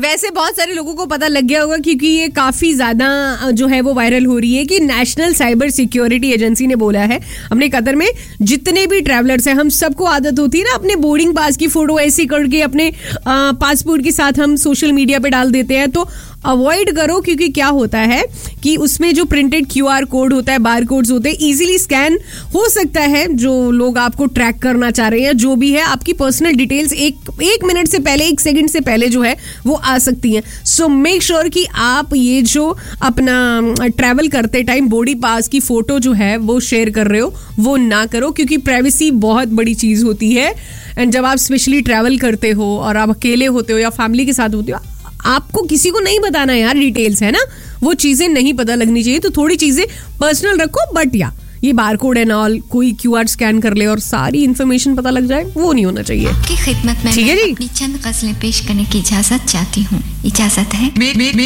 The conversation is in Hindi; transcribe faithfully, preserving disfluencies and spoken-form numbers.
वैसे बहुत सारे लोगों को पता लग गया होगा क्योंकि ये काफी ज्यादा जो है वो वायरल हो रही है कि नेशनल साइबर सिक्योरिटी एजेंसी ने बोला है अपने कतर में जितने भी ट्रैवलर्स हैं, हम सबको आदत होती है ना अपने बोर्डिंग पास की फोटो ऐसी करके अपने पासपोर्ट के साथ हम सोशल मीडिया पे डाल देते हैं, तो अवॉइड करो क्योंकि क्या होता है कि उसमें जो प्रिंटेड क्यूआर कोड होता है, बार कोड्स होते हैं, इजीली स्कैन हो सकता है। जो लोग आपको ट्रैक करना चाह रहे हैं, जो भी है, आपकी पर्सनल डिटेल्स एक एक मिनट से पहले, एक सेकंड से पहले जो है वो आ सकती हैं। सो मेक श्योर कि आप ये जो अपना ट्रैवल करते टाइम बॉडी पास की फोटो जो है वो शेयर कर रहे हो वो ना करो, क्योंकि प्राइवेसी बहुत बड़ी चीज होती है। एंड जब आप स्पेशली ट्रैवल करते हो और आप अकेले होते हो या फैमिली के साथ होते हो, आपको किसी को नहीं बताना यार डिटेल्स, है ना, वो चीजें नहीं पता लगनी चाहिए। तो थोड़ी चीजें पर्सनल रखो, बट या ये बारकोड एंड ऑल कोई क्यूआर स्कैन कर ले और सारी इन्फॉर्मेशन पता लग जाए, वो नहीं होना चाहिए। आपकी खिदमत में ठीक है जी, अपनी चंद गज़लें पेश करने की इजाजत चाहती हूँ। इजाजत है?